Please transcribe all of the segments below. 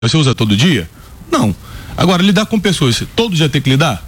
Você usa todo dia? Não. Agora, lidar com pessoas, todo dia tem que lidar?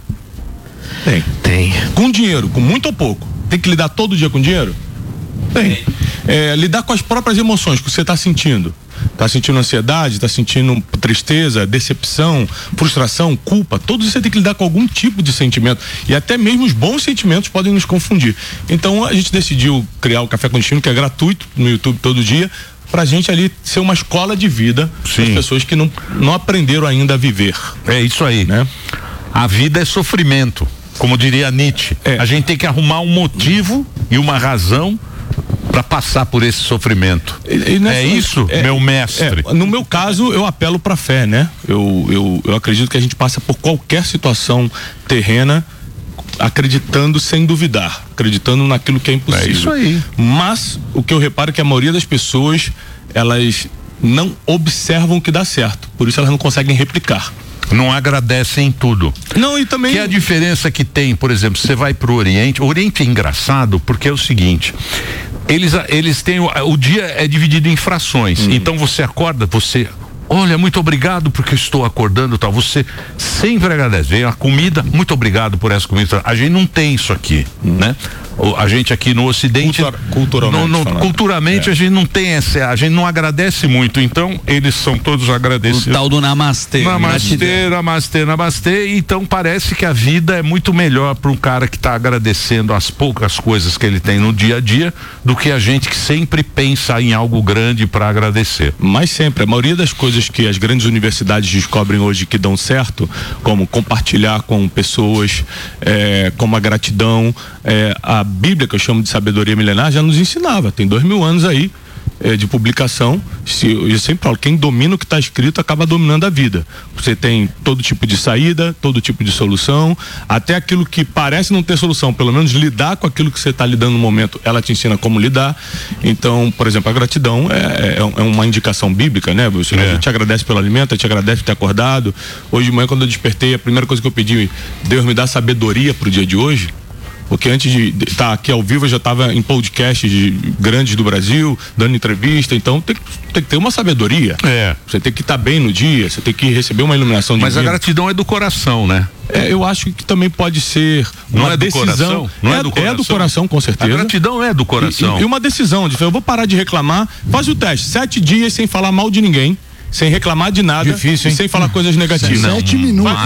Tem. Com dinheiro, com muito ou pouco? Tem que lidar todo dia com dinheiro? Tem. Lidar com as próprias emoções que você está sentindo. Está sentindo ansiedade, está sentindo tristeza, decepção, frustração, culpa, tudo isso você tem que lidar com algum tipo de sentimento. E até mesmo os bons sentimentos podem nos confundir. Então a gente decidiu criar o Café com Destino, que é gratuito no YouTube todo dia, pra gente ali ser uma escola de vida para as pessoas que não aprenderam ainda a viver. É isso aí, né? A vida é sofrimento, como diria Nietzsche. A gente tem que arrumar um motivo e uma razão para passar por esse sofrimento. Isso, meu mestre. No meu caso, eu apelo para fé, né? Eu acredito que a gente passa por qualquer situação terrena acreditando sem duvidar, acreditando naquilo que é impossível. É isso aí. Mas o que eu reparo é que a maioria das pessoas, elas não observam o que dá certo, por isso elas não conseguem replicar. Não agradecem tudo. Não, e também... Que é a diferença que tem, por exemplo, você vai pro Oriente. O Oriente é engraçado porque é o seguinte, eles têm, o dia é dividido em frações, então você acorda, olha, muito obrigado porque eu estou acordando, tal. Você sempre agradece. Vem a comida, muito obrigado por essa comida. A gente não tem isso aqui, né? A gente aqui no Ocidente, culturalmente a gente não tem a gente não agradece muito, então eles são todos agradecidos. O tal do namastê. Namastê. Então parece que a vida é muito melhor para um cara que está agradecendo as poucas coisas que ele tem no dia a dia do que a gente que sempre pensa em algo grande para agradecer. Mas sempre, a maioria das coisas que as grandes universidades descobrem hoje que dão certo, como compartilhar com pessoas, como a gratidão, a Bíblia, que eu chamo de sabedoria milenar, já nos ensinava, tem 2000 anos aí de publicação. Eu sempre falo, quem domina o que está escrito acaba dominando a vida. Você tem todo tipo de saída, todo tipo de solução, até aquilo que parece não ter solução, pelo menos lidar com aquilo que você está lidando no momento, ela te ensina como lidar. Então, por exemplo, a gratidão é uma indicação bíblica, né? A gente te agradece pelo alimento, te agradece por ter acordado. Hoje de manhã, quando eu despertei, a primeira coisa que eu pedi, Deus me dá sabedoria pro dia de hoje. Porque antes de estar aqui ao vivo eu já estava em podcasts grandes do Brasil, dando entrevista, então tem que ter uma sabedoria. Você tem que estar bem no dia, você tem que receber uma iluminação divina. Mas a gratidão é do coração, né? Eu acho que também pode ser uma decisão. Não é do coração? É do coração, com certeza. A gratidão é do coração. E uma decisão de eu vou parar de reclamar, faz o teste, 7 dias sem falar mal de ninguém, sem reclamar de nada. Difícil, e sem falar coisas negativas. 7 minutos.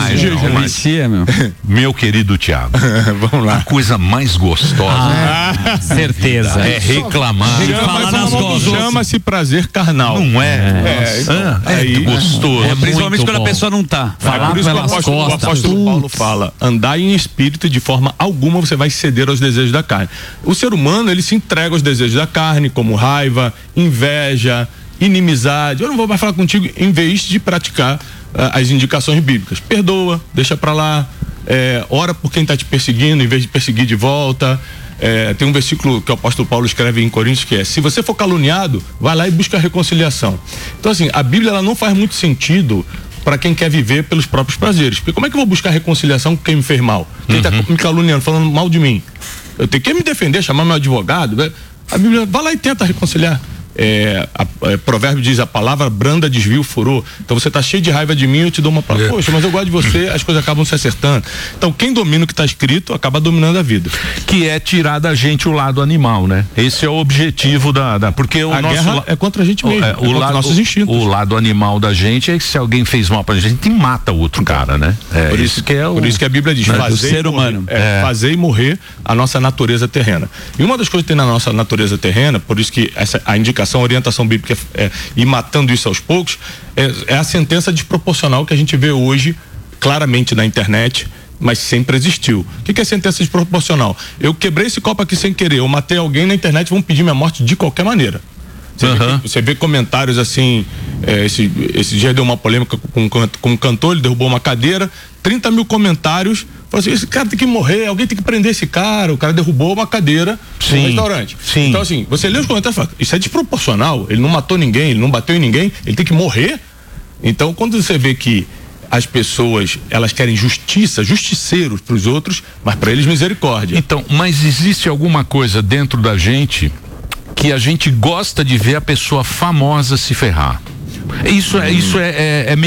Meu querido Thiago, vamos lá. A coisa mais gostosa certeza é reclamar. Chama-se prazer carnal. Não é? É gostoso. Principalmente quando a pessoa não tá. Falar por isso que o apóstolo Paulo fala, andar em espírito e de forma alguma você vai ceder aos desejos da carne. O ser humano, ele se entrega aos desejos da carne, como raiva, inveja, inimizade. Eu não vou mais falar contigo, em vez de praticar as indicações bíblicas. Perdoa, deixa pra lá, ora por quem tá te perseguindo, em vez de perseguir de volta. Tem um versículo que o apóstolo Paulo escreve em Coríntios que é: se você for caluniado, vai lá e busca a reconciliação. Então assim, a Bíblia ela não faz muito sentido para quem quer viver pelos próprios prazeres, porque como é que eu vou buscar reconciliação com quem me fez mal? Quem tá me caluniando, falando mal de mim? Eu tenho que me defender, chamar meu advogado, né? A Bíblia, vai lá e tenta reconciliar. Provérbio diz: a palavra branda desvia o furor. Então você tá cheio de raiva de mim, eu te dou uma palavra. Poxa, mas eu gosto de você, as coisas acabam se acertando. Então quem domina o que está escrito acaba dominando a vida. Que é tirar da gente o lado animal, né? Esse é o objetivo porque a guerra é contra a gente mesmo, contra nossos instintos. O lado animal da gente é que se alguém fez mal pra gente mata o outro cara, né? Por isso que a Bíblia diz: fazer e morrer a nossa natureza terrena. E uma das coisas que tem na nossa natureza terrena, por isso que a indicação, a orientação bíblica ir matando isso aos poucos, é a sentença desproporcional que a gente vê hoje claramente na internet, mas sempre existiu. O que é sentença desproporcional? Eu quebrei esse copo aqui sem querer, eu matei alguém na internet, vão pedir minha morte de qualquer maneira. Você vê comentários assim, esse dia deu uma polêmica com um cantor, ele derrubou uma cadeira, 30 mil comentários, falou assim: esse cara tem que morrer, alguém tem que prender esse cara, o cara derrubou uma cadeira no restaurante. Então assim, você lê os comentários e fala: isso é desproporcional, ele não matou ninguém, ele não bateu em ninguém, ele tem que morrer. Então quando você vê que as pessoas, elas querem justiça, justiceiros para os outros, mas para eles misericórdia. Então, mas existe alguma coisa dentro da gente que a gente gosta de ver a pessoa famosa se ferrar. Isso é